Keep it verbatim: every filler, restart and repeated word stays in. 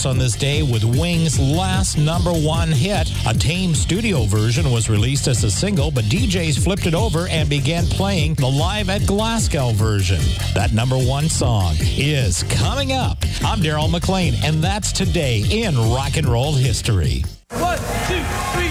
charts on this day with Wings' last number one hit. A tame studio version was released as a single, but D Js flipped it over and began playing the Live at Glasgow version. That number one song is coming up. I'm Daryl McLean, and that's today in rock and roll history. One, two, three.